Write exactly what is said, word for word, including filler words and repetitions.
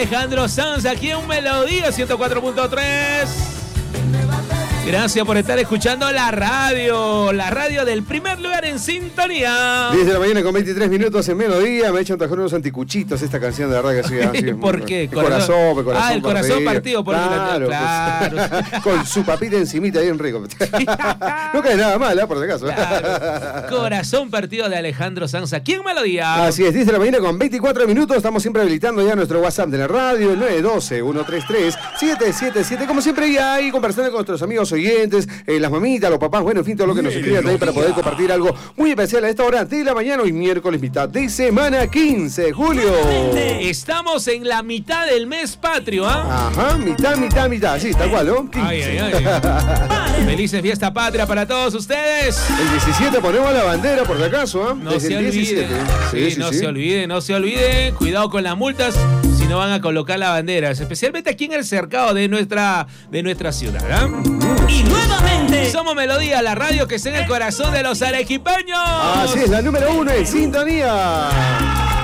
Alejandro Sanz aquí en Melodía ciento cuatro punto tres. Gracias por estar escuchando la radio, la radio del primer lugar en sintonía. diez de la mañana con veintitrés minutos en Melodía. Me he hecho un unos anticuchitos esta canción, de verdad que sí. Así, ¿Por qué? El corazón, el corazón Ah, el corazón partido. partido. Por Claro, claro. Pues, con su papita encimita bien rico. No cae nada mal, ¿eh? Por si acaso. Claro. Corazón partido de Alejandro Sanz aquí en Melodía. Así es, diez de la mañana con veinticuatro minutos. Estamos siempre habilitando ya nuestro WhatsApp de la radio, el nueve uno dos, uno tres tres, siete siete siete. Como siempre, ya ahí conversando con nuestros amigos oyentes, eh, las mamitas, los papás, bueno, en fin, todo lo que nos escriban ahí para poder compartir algo muy especial a esta hora de la mañana, hoy miércoles, mitad de semana, quince de julio. Estamos en la mitad del mes patrio, ¿ah? Ajá, mitad, mitad, mitad, sí, tal cual, ¿no? quince. Ay, ay, ay. Felices fiesta patria para todos ustedes. El diecisiete ponemos la bandera, por si acaso, ¿eh? No Desde se el diecisiete. olviden. Sí, Sí, sí, no sí. se olviden, no se olviden. Cuidado con las multas si no van a colocar las banderas, especialmente aquí en el cercado de nuestra, de nuestra ciudad, ¿ah? Y nuevamente Somos Melodía, la radio que está en el corazón de los arequipeños. Así es, la número uno en sintonía.